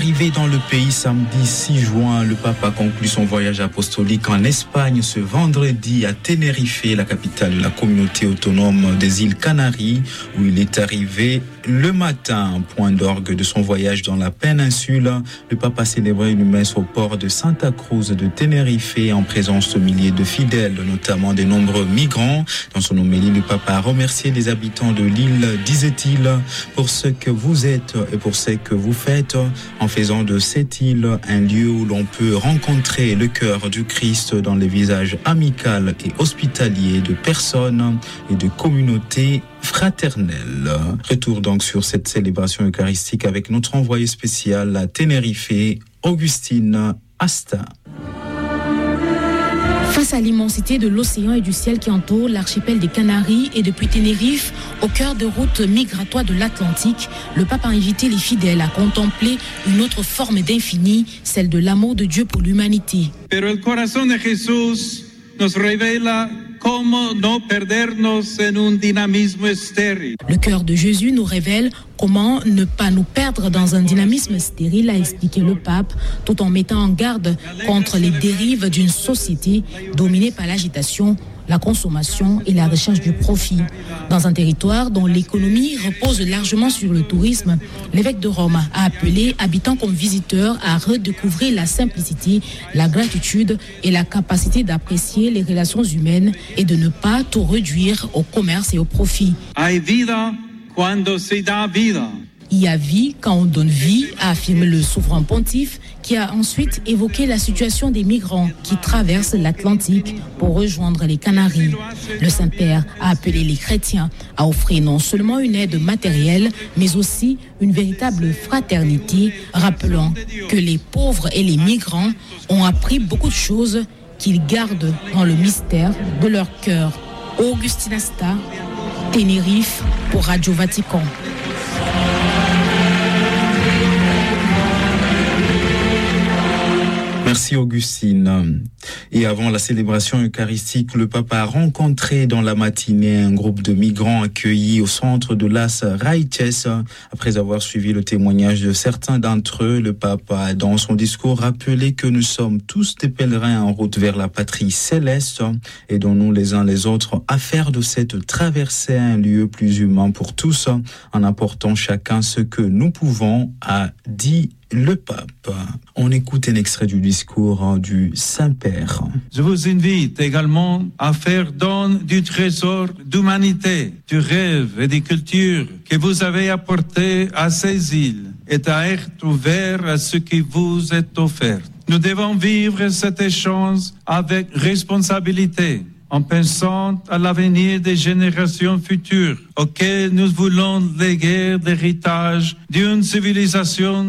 Arrivé dans le pays samedi 6 juin, le pape a conclu son voyage apostolique en Espagne ce vendredi à Tenerife, la capitale de la communauté autonome des îles Canaries, où il est arrivé le matin. Point d'orgue de son voyage dans la péninsule, le pape a célébré une messe au port de Santa Cruz de Tenerife en présence de milliers de fidèles, notamment des nombreux migrants. Dans son homélie, le pape a remercié les habitants de l'île, disait-il, pour ce que vous êtes et pour ce que vous faites, en faisant de cette île un lieu où l'on peut rencontrer le cœur du Christ dans les visages amicaux et hospitaliers de personnes et de communautés fraternelles. Retour donc sur cette célébration eucharistique avec notre envoyé spécial à Tenerife, Augustine Asta. Face à l'immensité de l'océan et du ciel qui entoure l'archipel des Canaries et depuis Tenerife, au cœur des routes migratoires de l'Atlantique, le pape a invité les fidèles à contempler une autre forme d'infini, celle de l'amour de Dieu pour l'humanité. Pero el corazón de Jesús nos revela cómo no perdernos en un dinamismo estéril. Le cœur de Jésus nous révèle comment ne pas nous perdre dans un dynamisme stérile, a expliqué le pape, tout en mettant en garde contre les dérives d'une société dominée par l'agitation, la consommation et la recherche du profit. Dans un territoire dont l'économie repose largement sur le tourisme, l'évêque de Rome a appelé habitants comme visiteurs à redécouvrir la simplicité, la gratitude et la capacité d'apprécier les relations humaines et de ne pas tout réduire au commerce et au profit. Hay vida cuando se da vida. Il y a vie quand on donne vie, a affirmé le souverain pontife, qui a ensuite évoqué la situation des migrants qui traversent l'Atlantique pour rejoindre les Canaries. Le Saint-Père a appelé les chrétiens à offrir non seulement une aide matérielle, mais aussi une véritable fraternité, rappelant que les pauvres et les migrants ont appris beaucoup de choses qu'ils gardent dans le mystère de leur cœur. Augustine Asta, Tenerife, pour Radio Vatican. Merci Augustine. Et avant la célébration eucharistique, le pape a rencontré dans la matinée un groupe de migrants accueillis au centre de Las Raïces. Après avoir suivi le témoignage de certains d'entre eux, le pape a dans son discours rappelé que nous sommes tous des pèlerins en route vers la patrie céleste et donnons les uns les autres à faire de cette traversée un lieu plus humain pour tous en apportant chacun ce que nous pouvons, a dit le pape. On écoute un extrait du discours du Saint-Père. Je vous invite également à faire don du trésor d'humanité, du rêve et des cultures que vous avez apporté à ces îles et à être ouvert à ce qui vous est offert. Nous devons vivre cet échange avec responsabilité, en pensant à l'avenir des générations futures, auxquelles nous voulons léguer l'héritage d'une civilisation